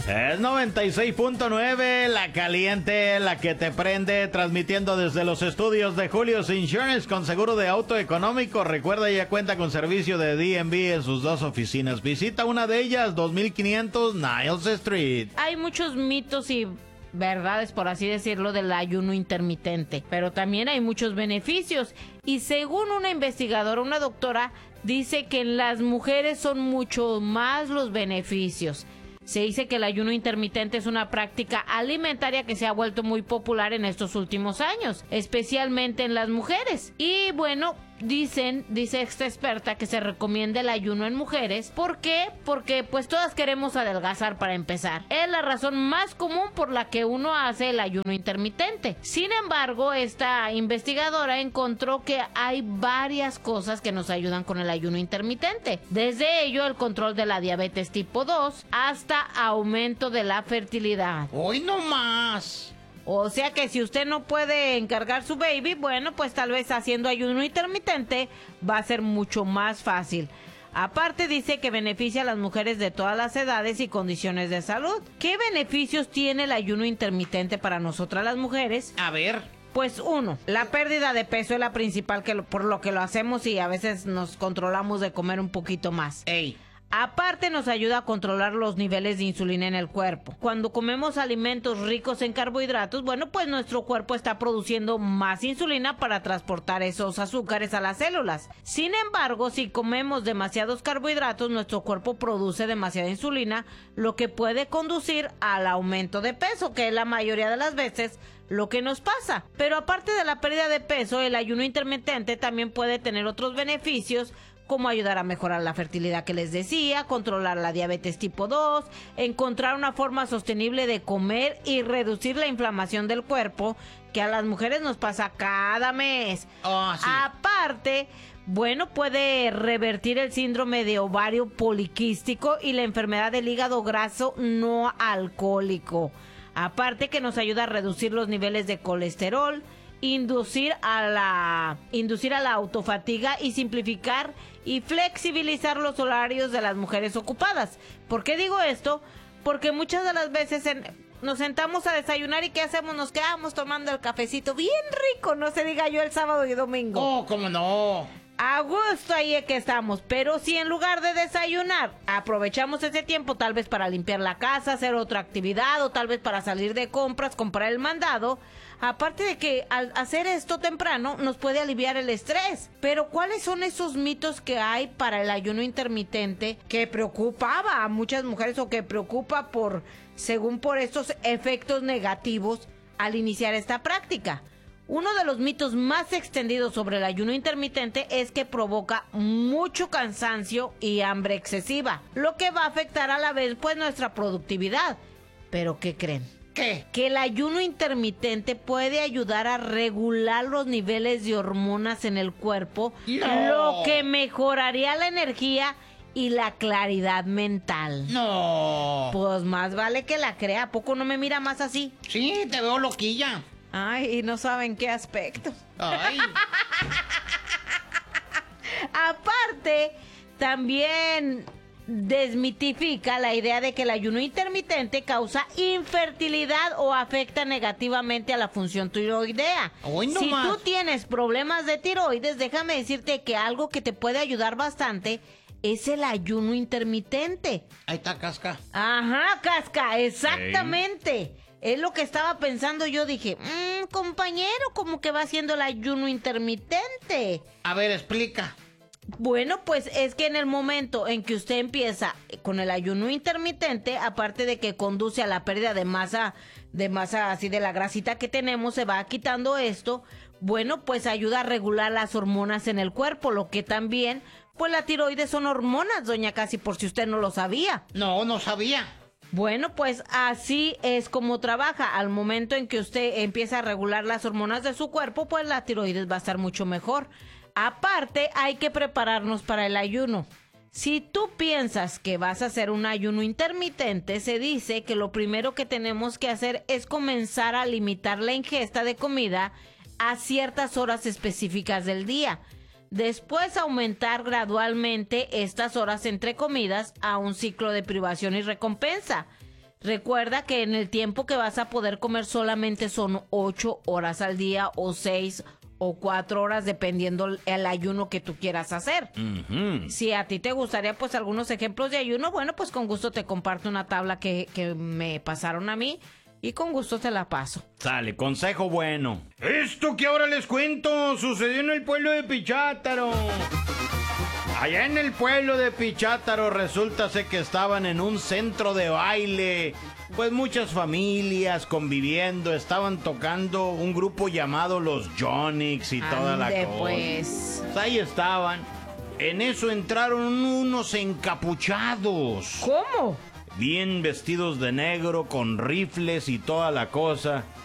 Es 96.9, la caliente, la que te prende, transmitiendo desde los estudios de Julio's Insurance con seguro de auto económico. Recuerda, ya cuenta con servicio de DMV en sus 2 oficinas. Visita una de ellas, 2500 Niles Street. Hay muchos mitos y verdades, por así decirlo, del ayuno intermitente, pero también hay muchos beneficios. Y según una investigadora, una doctora, dice que en las mujeres son mucho más los beneficios. Se dice que el ayuno intermitente es una práctica alimentaria que se ha vuelto muy popular en estos últimos años, especialmente en las mujeres. Y bueno, dice esta experta que se recomienda el ayuno en mujeres. ¿Por qué? Porque pues todas queremos adelgazar para empezar. Es la razón más común por la que uno hace el ayuno intermitente. Sin embargo, esta investigadora encontró que hay varias cosas que nos ayudan con el ayuno intermitente. Desde ello, el control de la diabetes tipo 2 hasta aumento de la fertilidad. ¡Hoy no más! O sea que si usted no puede encargar su baby, bueno, pues tal vez haciendo ayuno intermitente va a ser mucho más fácil. Aparte dice que beneficia a las mujeres de todas las edades y condiciones de salud. ¿Qué beneficios tiene el ayuno intermitente para nosotras las mujeres? A ver. Pues 1, la pérdida de peso es la principal por lo que lo hacemos y a veces nos controlamos de comer un poquito más. ¡Ey! Aparte nos ayuda a controlar los niveles de insulina en el cuerpo. Cuando comemos alimentos ricos en carbohidratos, bueno, pues nuestro cuerpo está produciendo más insulina para transportar esos azúcares a las células. Sin embargo, si comemos demasiados carbohidratos, nuestro cuerpo produce demasiada insulina, lo que puede conducir al aumento de peso, que es la mayoría de las veces lo que nos pasa. Pero aparte de la pérdida de peso, el ayuno intermitente también puede tener otros beneficios, como ayudar a mejorar la fertilidad que les decía, controlar la diabetes tipo 2, encontrar una forma sostenible de comer y reducir la inflamación del cuerpo, que a las mujeres nos pasa cada mes. Oh, sí. Aparte, bueno, puede revertir el síndrome de ovario poliquístico y la enfermedad del hígado graso no alcohólico. Aparte que nos ayuda a reducir los niveles de colesterol, inducir a la autofatiga y simplificar y flexibilizar los horarios de las mujeres ocupadas. ¿Por qué digo esto? Porque muchas de las veces nos sentamos a desayunar y ¿qué hacemos? Nos quedamos tomando el cafecito bien rico, no se diga yo el sábado y domingo. ¡Oh, cómo no! A gusto ahí es que estamos, pero si en lugar de desayunar aprovechamos ese tiempo tal vez para limpiar la casa, hacer otra actividad o tal vez para salir de compras, comprar el mandado, aparte de que al hacer esto temprano nos puede aliviar el estrés. Pero ¿cuáles son esos mitos que hay para el ayuno intermitente que preocupaba a muchas mujeres o que preocupa según por estos efectos negativos al iniciar esta práctica? Uno de los mitos más extendidos sobre el ayuno intermitente es que provoca mucho cansancio y hambre excesiva, lo que va a afectar a la vez pues nuestra productividad. ¿Pero qué creen? ¿Qué? Que el ayuno intermitente puede ayudar a regular los niveles de hormonas en el cuerpo, lo que mejoraría la energía y la claridad mental. No. Pues más vale que la crea. ¿A poco no me mira más así? Sí, te veo loquilla. Ay, y no saben qué aspecto. Ay. Aparte, también desmitifica la idea de que el ayuno intermitente causa infertilidad o afecta negativamente a la función tiroidea. Si tú tienes problemas de tiroides, déjame decirte que algo que te puede ayudar bastante es el ayuno intermitente. Ahí está, Casca. Ajá, Casca, exactamente. Es lo que estaba pensando yo, dije, compañero, como que va haciendo el ayuno intermitente. A ver, explica. Bueno, pues es que en el momento en que usted empieza con el ayuno intermitente, aparte de que conduce a la pérdida de masa así de la grasita que tenemos, se va quitando esto, bueno, pues ayuda a regular las hormonas en el cuerpo, lo que también, pues la tiroides son hormonas, doña Casi, por si usted no lo sabía. No, no sabía. Bueno, pues así es como trabaja. Al momento en que usted empieza a regular las hormonas de su cuerpo, pues la tiroides va a estar mucho mejor. Aparte, hay que prepararnos para el ayuno. Si tú piensas que vas a hacer un ayuno intermitente, se dice que lo primero que tenemos que hacer es comenzar a limitar la ingesta de comida a ciertas horas específicas del día. Después aumentar gradualmente estas horas entre comidas a un ciclo de privación y recompensa. Recuerda que en el tiempo que vas a poder comer solamente son 8 horas al día o 6 o 4 horas dependiendo el ayuno que tú quieras hacer. Si a ti te gustaría pues algunos ejemplos de ayuno, bueno, pues con gusto te comparto una tabla que me pasaron a mí y con gusto te la paso. Sale, consejo bueno. Esto que ahora les cuento sucedió en el pueblo de Pichátaro. Allá en el pueblo de Pichátaro resulta ser que estaban en un centro de baile. Pues muchas familias conviviendo, estaban tocando un grupo llamado los Yonix y toda la cosa. Pues Ahí estaban. En eso entraron unos encapuchados. ¿cómo? Bien vestidos de negro, con rifles y toda la cosa.